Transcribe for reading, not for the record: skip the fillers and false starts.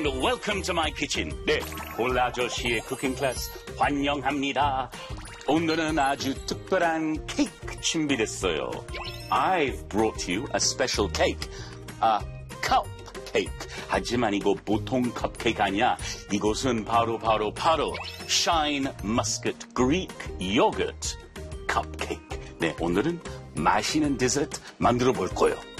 and welcome to my kitchen. 네, 볼 아저씨의 쿠킹 클래스 환영합니다. 오늘은 아주 특별한 케이크 준비됐어요. I've brought you a special cake, a cupcake. 하지만 이거 보통 컵케이크 아니야. 이것은 바로 Shine Muscat Greek Yogurt cupcake. 네, 오늘은 맛있는 디저트 만들어 볼 거예요.